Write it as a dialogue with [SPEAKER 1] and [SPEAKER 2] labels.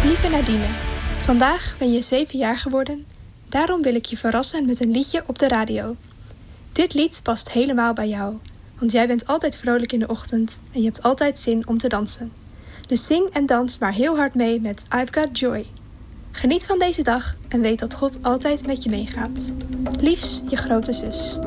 [SPEAKER 1] Lieve Nadine, vandaag ben je 7 jaar geworden. Daarom wil ik je verrassen met een liedje op de radio. Dit lied past helemaal bij jou, want jij bent altijd vrolijk in de ochtend en je hebt altijd zin om te dansen. Dus zing en dans maar heel hard mee met I've Got Joy. Geniet van deze dag en weet dat God altijd met je meegaat. Liefs, je grote zus.